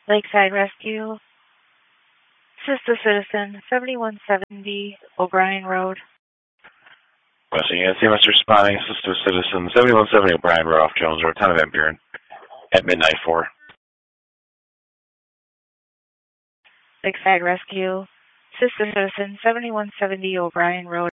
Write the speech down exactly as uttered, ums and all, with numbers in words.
Lakeside Rescue. Assist the citizen, seventy-one seventy O'Brien Road. Western Unit C M S responding, assist the citizen, seventy-one seventy O'Brien Road off Jones Road, town of Van Buren, at midnight four. Lakeside Rescue. Assist the citizen, seventy-one seventy O'Brien Road.